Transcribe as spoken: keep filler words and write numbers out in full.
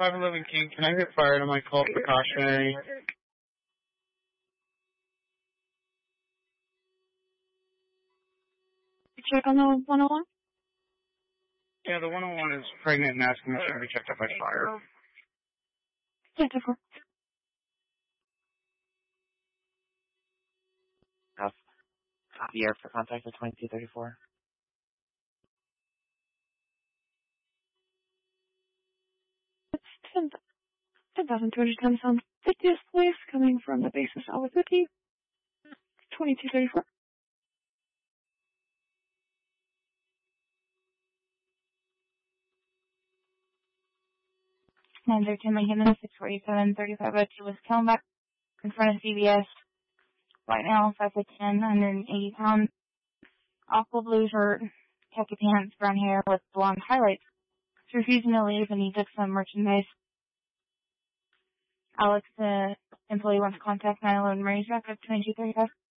five eleven King, can I get fired on my call precautionary? Check on the one oh one? Yeah, the one oh one is pregnant and asking if it can be checked out by fire. Yeah, ten four. Copy air for contact for twenty-two thirty-four. It's ten thousand two hundred ten sound fiftieth place coming from the base of South fifty. twenty-two thirty-four. nine thirteen Lincoln, six forty-seven, thirty-five oh two West Kellenbach, in front of C B S. Right now, five foot ten, one hundred eighty pounds, aqua blue shirt, khaki pants, brown hair with blonde highlights. He's refusing to leave and he took some merchandise. Alex, the employee, wants to contact nine eleven Marines back up twenty-two thirty-five.